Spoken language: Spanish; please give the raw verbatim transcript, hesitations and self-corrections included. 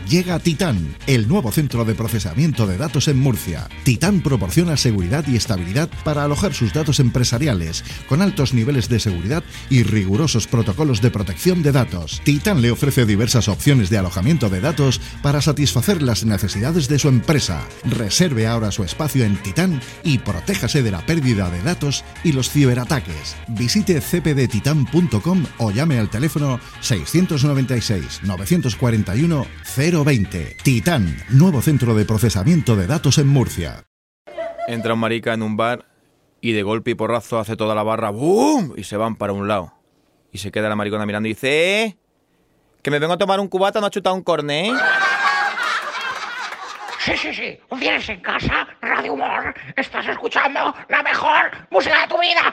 Llega Titán, el nuevo centro de procesamiento de datos en Murcia. Titán proporciona seguridad y estabilidad para alojar sus datos empresariales, con altos niveles de seguridad y rigurosos protocolos de protección de datos. Titán le ofrece diversas opciones de alojamiento de datos para satisfacer las necesidades de su empresa. Reserve ahora su espacio en Titán y protéjase de la pérdida de datos y los ciberataques. Visite c p d titan punto com o llame al teléfono seiscientos noventa y seis, novecientos cuarenta y uno, cero veinte. Titán, nuevo centro de procesamiento de datos en Murcia. Entra un marica en un bar y de golpe y porrazo hace toda la barra ¡boom! Y se van para un lado. Y se queda la maricona mirando y dice ¿Eh? ¿Que me vengo a tomar un cubata, no ha chutado un corné? Sí, sí, sí. Un viernes en casa, Radio Humor. Estás escuchando la mejor música de tu vida.